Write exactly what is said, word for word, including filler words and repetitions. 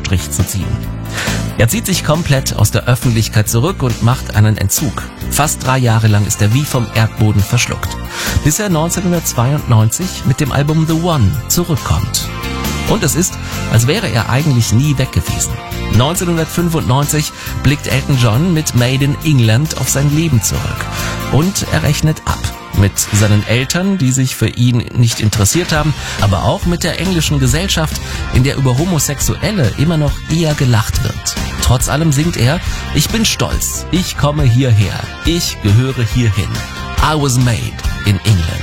Strich zu ziehen. Er zieht sich komplett aus der Öffentlichkeit zurück und macht einen Entzug. Fast drei Jahre lang ist er wie vom Erdboden verschluckt, bis er neunzehnhundertzweiundneunzig mit dem Album The One zurückkommt. Und es ist, als wäre er eigentlich nie weg gewesen. neunzehnhundertfünfundneunzig blickt Elton John mit Made in England auf sein Leben zurück. Und er rechnet ab. Mit seinen Eltern, die sich für ihn nicht interessiert haben, aber auch mit der englischen Gesellschaft, in der über Homosexuelle immer noch eher gelacht wird. Trotz allem singt er: Ich bin stolz, ich komme hierher, ich gehöre hierhin. I was made in England.